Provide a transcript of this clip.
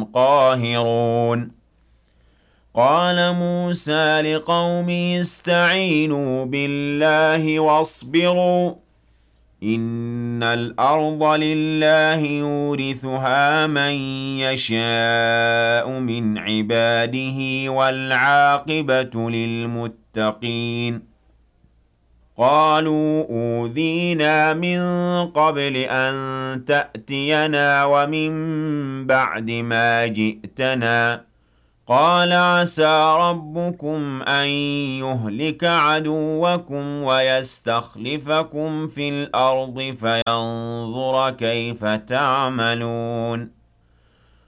قاهرون قال موسى لقومه استعينوا بالله واصبروا إن الأرض لله يورثها من يشاء من عباده والعاقبة للمتقين قالوا أوذينا من قبل أن تأتينا ومن بعد ما جئتنا قال عسى ربكم أن يهلك عدوكم ويستخلفكم في الأرض فينظر كيف تعملون